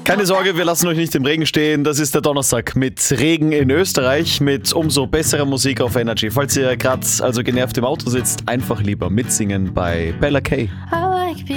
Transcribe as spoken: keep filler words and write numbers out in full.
Keine Sorge, wir lassen euch nicht im Regen stehen. Das ist der Donnerstag mit Regen in Österreich, mit umso besserer Musik auf Energy. Falls ihr gerade also genervt im Auto sitzt, einfach lieber mitsingen bei Bella K.